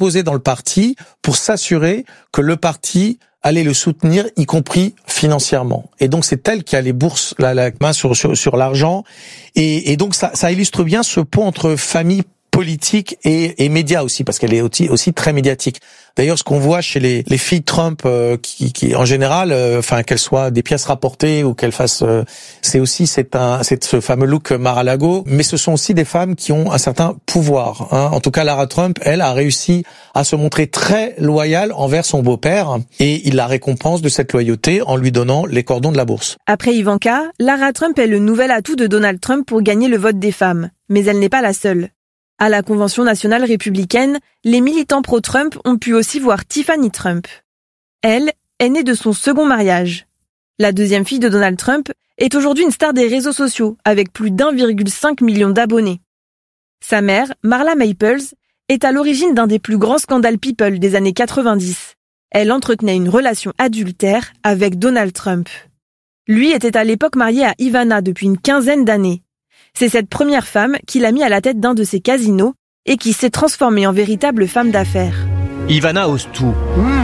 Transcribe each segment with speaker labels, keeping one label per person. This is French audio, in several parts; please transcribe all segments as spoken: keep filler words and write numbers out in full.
Speaker 1: s'imposer dans le parti pour s'assurer que le parti allait le soutenir, y compris financièrement. Et donc c'est elle qui a les bourses, la, la main sur, sur, sur l'argent. Et, et donc ça, ça illustre bien ce pont entre famille politique et, et médias aussi, parce qu'elle est aussi, aussi très médiatique. D'ailleurs, ce qu'on voit chez les, les filles Trump, euh, qui, qui en général, euh, enfin qu'elles soient des pièces rapportées ou qu'elles fassent, euh, c'est aussi c'est un, c'est ce fameux look Mar-a-Lago. Mais ce sont aussi des femmes qui ont un certain pouvoir. Hein. En tout cas, Lara Trump, elle a réussi à se montrer très loyale envers son beau-père, et il la récompense de cette loyauté en lui donnant les cordons de la bourse.
Speaker 2: Après Ivanka, Lara Trump est le nouvel atout de Donald Trump pour gagner le vote des femmes. Mais elle n'est pas la seule. À la Convention nationale républicaine, les militants pro-Trump ont pu aussi voir Tiffany Trump. Elle est née de son second mariage. La deuxième fille de Donald Trump est aujourd'hui une star des réseaux sociaux, avec plus d'un virgule cinq million d'abonnés. Sa mère, Marla Maples, est à l'origine d'un des plus grands scandales People des années quatre-vingt-dix. Elle entretenait une relation adultère avec Donald Trump. Lui était à l'époque marié à Ivana depuis une quinzaine d'années. C'est cette première femme qui l'a mis à la tête d'un de ses casinos et qui s'est transformée en véritable femme d'affaires.
Speaker 3: Ivana ose tout,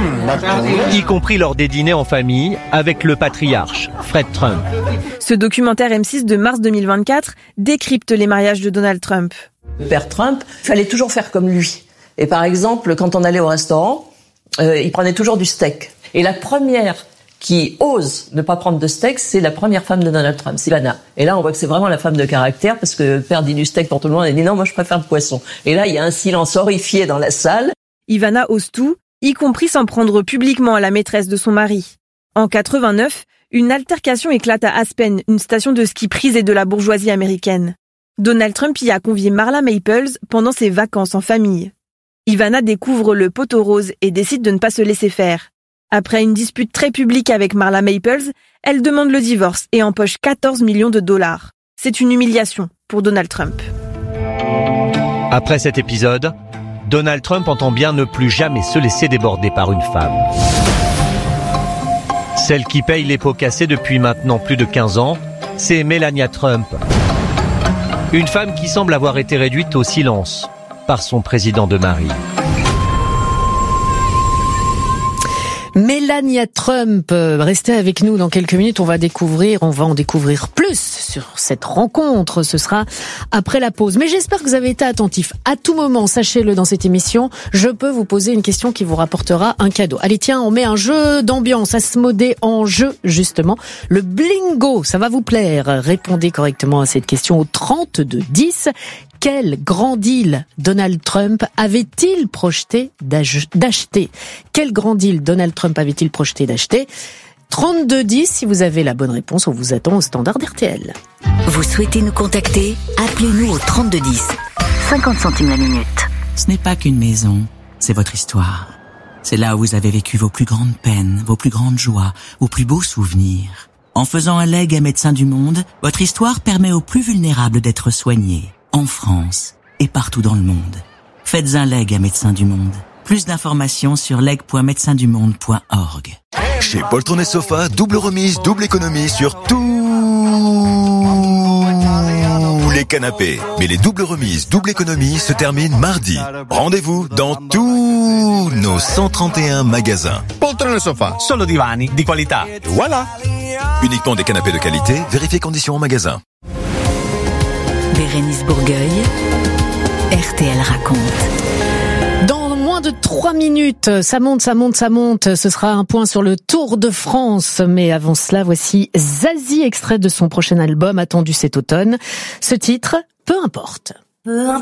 Speaker 3: mmh, y compris lors des dîners en famille avec le patriarche, Fred Trump.
Speaker 2: Ce documentaire M six de mars deux mille vingt-quatre décrypte les mariages de Donald Trump.
Speaker 4: Le père Trump, il fallait toujours faire comme lui. Et par exemple, quand on allait au restaurant, euh, il prenait toujours du steak. Et la première qui ose ne pas prendre de steak, c'est la première femme de Donald Trump, c'est Ivana. Et là, on voit que c'est vraiment la femme de caractère, parce que le père dit du steak pour tout le monde, et dit non, moi je préfère le poisson. Et là, il y a un silence horrifié dans la salle.
Speaker 2: Ivana ose tout, y compris s'en prendre publiquement à la maîtresse de son mari. En quatre-vingt-neuf, une altercation éclate à Aspen, une station de ski prisée de la bourgeoisie américaine. Donald Trump y a convié Marla Maples pendant ses vacances en famille. Ivana découvre le poteau rose et décide de ne pas se laisser faire. Après une dispute très publique avec Marla Maples, elle demande le divorce et empoche quatorze millions de dollars. C'est une humiliation pour Donald Trump.
Speaker 3: Après cet épisode, Donald Trump entend bien ne plus jamais se laisser déborder par une femme. Celle qui paye les pots cassés depuis maintenant plus de quinze ans, c'est Melania Trump. Une femme qui semble avoir été réduite au silence par son président de mari.
Speaker 5: Melania Trump, restez avec nous dans quelques minutes, on va découvrir, on va en découvrir plus sur cette rencontre, ce sera après la pause. Mais j'espère que vous avez été attentifs. À tout moment, sachez-le dans cette émission, je peux vous poser une question qui vous rapportera un cadeau. Allez tiens, on met un jeu d'ambiance, Asmodée en jeu justement, le Blingo, ça va vous plaire. Répondez correctement à cette question au trente-deux dix. Quel grand deal Donald Trump avait-il projeté d'acheter? Quel grand deal Donald Trump avait-il projeté d'acheter? trente-deux dix, si vous avez la bonne réponse, on vous attend au standard d'R T L.
Speaker 6: Vous souhaitez nous contacter? Appelez-nous au trente-deux dix. cinquante centimes la minute.
Speaker 7: Ce n'est pas qu'une maison, c'est votre histoire. C'est là où vous avez vécu vos plus grandes peines, vos plus grandes joies, vos plus beaux souvenirs. En faisant un legs à Médecins du Monde, votre histoire permet aux plus vulnérables d'être soignés. En France et partout dans le monde. Faites un leg à Médecins du Monde. Plus d'informations sur leg point médecins du monde point org.
Speaker 8: Chez Poltron et Sofa, double remise, double économie sur tous les canapés. Mais les doubles remises, double économie se terminent mardi. Rendez-vous dans tous nos cent trente et un magasins.
Speaker 9: Poltron et Sofa, solo divani di qualità.
Speaker 8: Voilà. Uniquement des canapés de qualité, vérifiez conditions en magasin.
Speaker 6: Bérénice Bourgueil, R T L raconte.
Speaker 5: Dans moins de trois minutes, ça monte, ça monte, ça monte. Ce sera un point sur le Tour de France. Mais avant cela, voici Zazie, extrait de son prochain album attendu cet automne. Ce titre, peu importe.